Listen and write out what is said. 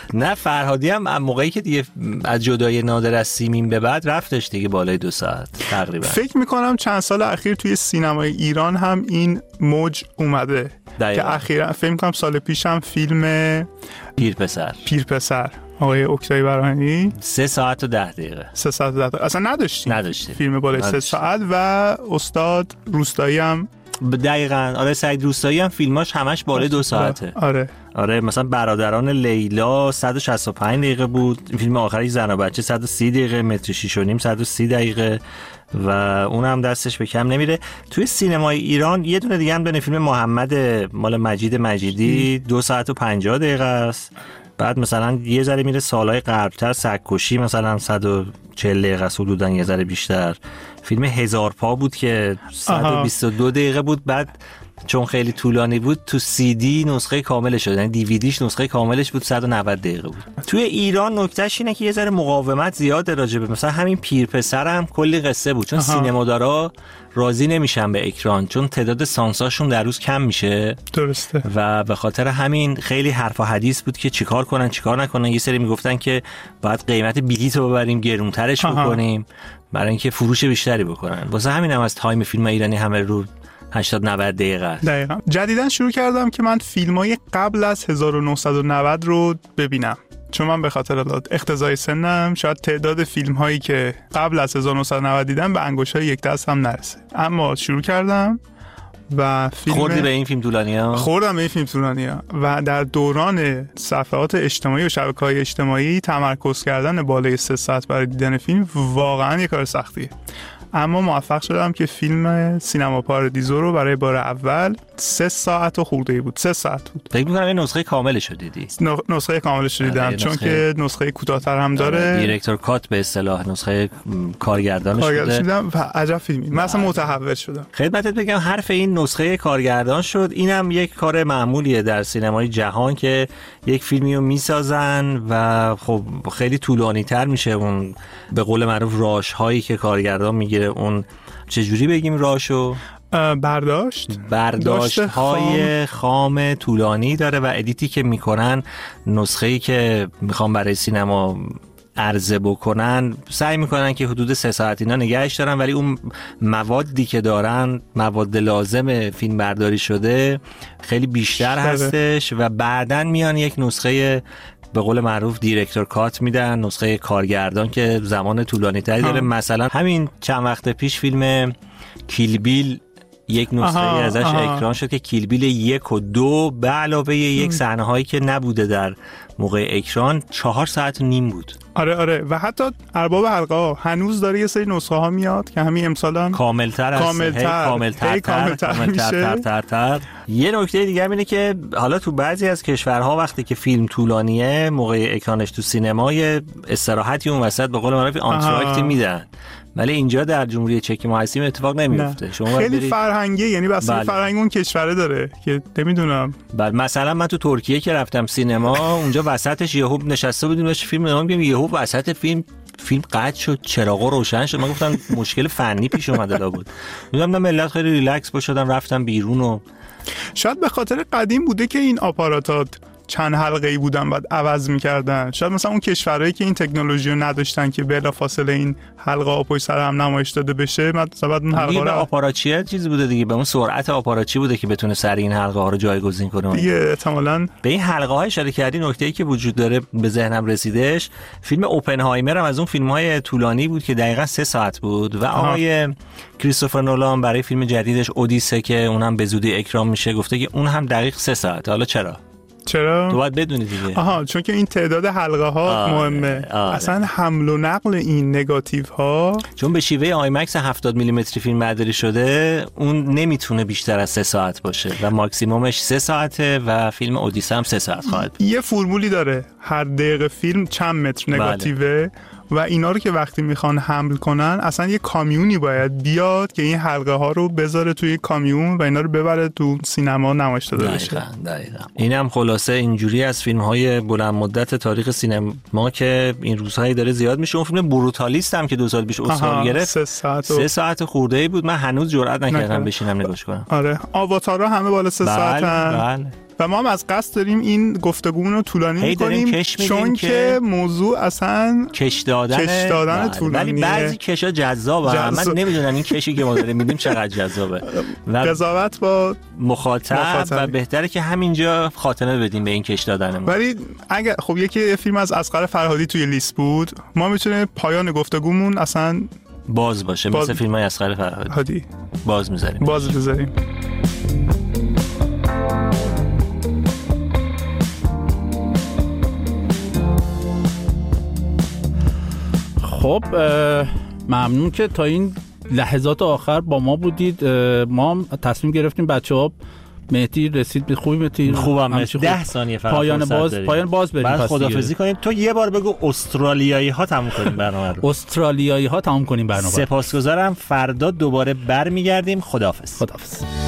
نه فرهادی هم موقعی که دیگه از جدای نادر از سیمین به بعد رفتش دیگه بالای 2 ساعت تقریبا. فکر میکنم چند سال اخیر توی سینمای ایران هم این موج اومده دقیقا. که اخیرا فکر میکنم سال پیش هم فیلم پیرپسر آقای اکتای برهانی 3 ساعت و 10 دقیقه 3 ساعت و 10 دقیقه اصلا نداشتیم فیلم بالای 3 ساعت. و استاد روستایی هم دقیقاً آره سعید روستایی هم فیلماش همش بالای 2 ساعته. آره مثلا برادران لیلا 165 دقیقه بود، فیلم آخری زن و بچه 130 دقیقه، متر 6 و نیم 130 دقیقه و اونم دستش به کم نمیره. توی سینمای ایران یه دونه دیگه هم دونه فیلم محمد مال مجید مجیدی 2 ساعت و 50 دقیقه است. بعد مثلا یه ذره میره سالهای قبل‌تر، سگ‌کشی مثلا 140 دقیقه است حدوداً، یه ذره بیشتر. فیلم هزار پا بود که 122 دقیقه بود. بعد چون خیلی طولانی بود تو سی دی نسخه کاملش شد، یعنی دیویدیش نسخه کاملش بود 190 دقیقه بود. توی ایران نکتهش اینه که یه ذره مقاومت زیاده راجبه مثلا همین پیرپسر هم کلی قصه بود، چون سینمادارا راضی نمیشن به اکران چون تعداد سانساشون در روز کم میشه. درسته. و به خاطر همین خیلی حرف و حدیث بود که چیکار کنن چیکار نکنن. یه سری میگفتن که باید قیمت بلیطو ببریم گرونترش بکنیم برای اینکه فروش بیشتری بکنن. واسه همین هم از تایم فیلم ایرانی همه رو 80-90 دقیقه است. دقیقاً. جدیداً شروع کردم که من فیلمای قبل از 1990 رو ببینم، چون من به خاطر اقتضای سنم شاید تعداد فیلم هایی که قبل از 1990 دیدم به انگشتای یک دست هم نرسه. اما شروع کردم و خوردی به این فیلم طولانی‌ها؟ خوردم به این فیلم طولانی‌ها و در دوران صفحات اجتماعی و شبکه‌های اجتماعی تمرکز کردن بالای 3 ساعت برای دیدن فیلم واقعاً یک کار سختیه. اما موفق شدم که فیلم سینما پاردیزو رو برای بار اول 3 ساعت و خورده بود. 3 ساعت بود. فکر می‌کنم این نسخه کاملش رو دیدی. نسخه کاملش رو دیدم چون که نسخه کوتاه‌تر هم داره. دیرکتور کات به اصطلاح نسخه کارگردانش بوده. دیدم و عجب فیلمی. من اصلا متحول شدم. خدمتت بگم حرف این نسخه کارگردان شد. اینم یک کار معمولیه در سینمای جهان که یک فیلمی رو میسازن و خب خیلی طولانی‌تر میشه اون به قول معروف راش هایی که کارگردان میگیره. اون چجوری بگیم راشو؟ برداشت های خام طولانی داره و ادیتی که میکنن نسخه‌ای که میخوام برای سینما عرضه بکنن سعی میکنن که حدود 3 ساعت اینا نگهش دارن، ولی اون موادی که دارن مواد لازم فیلم برداری شده خیلی بیشتر هستش و بعدن میان یک نسخه به قول معروف دیرکتور کات میدن، نسخه کارگردان که زمان طولانی تری داره. مثلا همین چند وقت پیش فیلم کیل بیل یک نسخه ازش اکران شد که کیل بیل 1 و 2 به علاوه یک صحنه هایی که نبوده در موقع اکران 4 ساعت و نیم بود. آره و حتی ارباب حلقه ها هنوز داره یه سری نسخه ها میاد که همین امسالن کاملتر. یه نکته دیگه هم اینه که حالا تو بعضی از کشورها وقتی که فیلم طولانیه موقع اکرانش تو سینمای استراحتی اون وسط به قول معروف آنتراکتی میدن، ولی اینجا در جمهوری چک ما هستیم اتفاق نمیفته. شما خیلی فرهنگی، یعنی بس فرهنگ اون کشوره داره که نمیدونم. بله مثلا من تو ترکیه که رفتم سینما اونجا وسطش یهو نشسته بودیم داشت فیلم نگاه می‌کردیم، یهو وسط فیلم قطع شد، چراغا روشن شد. من گفتم مشکل فنی پیش اومده بود. میگم نه ملت خیلی ریلکس باشدن رفتم بیرون و شاید به خاطر قدیم بوده که این آپاراتات چند حلقه‌ای بودن بعد عوض می‌کردن. شاید مثلا اون کشورهایی که این تکنولوژی رو نداشتن که بلافاصله این حلقه ها پشت سر هم نمایش داده بشه، مثلا اون حلقه رو آپاراچی چیزی بوده دیگه، به اون سرعت آپاراچی بوده که بتونه سریع این حلقه ها رو جایگزین کنه دیگه. احتمالاً به این حلقه ها اشاره کردی. نکته‌ای که وجود داره به ذهنم رسیدش، فیلم اوپنهایمر هم از اون فیلم‌های طولانی بود که دقیقاً 3 ساعت بود و آقای کریستوفر نولان برای فیلم جدیدش اودیسه که اونم به زودی اکران میشه گفته که اون هم دقیق 3 ساعت. حالا چرا؟ تو باید بدونی دیگه. چون که این تعداد حلقه ها مهمه. اصلا حمل و نقل این نگاتیو ها چون به شیوه آیمکس 70 میلیمتری فیلم برداری شده اون نمیتونه بیشتر از 3 ساعت باشه و ماکسیمومش 3 ساعته و فیلم اودیسه هم 3 ساعت خواهد بود. یه فرمولی داره، هر دقیقه فیلم چند متر نگاتیوه و اینا رو که وقتی میخوان حمل کنن اصلا یه کامیونی باید بیاد که این حلقه ها رو بذاره توی کامیون و اینا رو ببره تو سینما نمایش داده بشه. دقیقاً. اینم خلاصه اینجوری از فیلم های بلند مدت تاریخ سینما که این روزهایی داره زیاد میشه. اون فیلم بروتالیست هم که 2 سال پیش اسکار گرفت 3 ساعت خورده‌ای بود. من هنوز جرئت نکردم بشینم نگاش کنم. آره آواتارها همه بالا 3 ساعتن. و ما هم از قصد داریم این گفتگومون رو طولانی می‌کنیم چون که موضوع اصلا کش دادن طولانیه. ولی بعضی کشا جذابه. من نمیدونم این کشی که ما داریم میدیم چقدر جذابه و قضاوت با مخاطب و بهتره که همینجا خاتمه بدیم به این کش دادنمون. ولی اگه خب یکی فیلم از اصغر فرهادی توی لیست بود، ما میتونه پایان گفتگومون اصلا باز باشه، مثل فیلم‌های اصغر فرهادی باز میذاریم. خب ممنون که تا این لحظات آخر با ما بودید. ما هم تصمیم گرفتیم بچه‌ها، مهدی رسید به خوبی، مهدی خوبم 10 ثانیه فقط پایان باز بریم. بعد خدافظی کنیم. تو یه بار بگو استرالیایی ها تموم کنیم برنامه رو. استرالیایی ها تموم کنیم برنامه. سپاسگزارم. فردا دوباره برمیگردیم. خداحافظ.